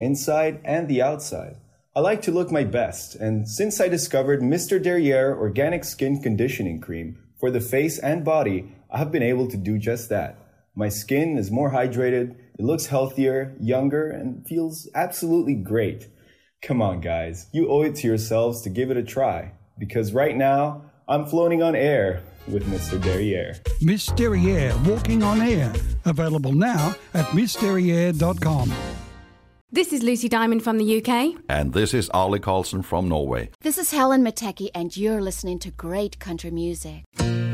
inside and the outside. I like to look my best, and since I discovered Mr. Derriere Organic Skin Conditioning Cream for the face and body, I have been able to do just that. My skin is more hydrated, it looks healthier, younger, and feels absolutely great. Come on, guys, you owe it to yourselves to give it a try, because right now, I'm floating on air with Mr. Derriere. Miss Derriere Walking on Air. Available now at missderriere.com. This is Lucy Diamond from the UK. And this is Arlie Carlson from Norway. This is Helen Matecki, and you're listening to great country music.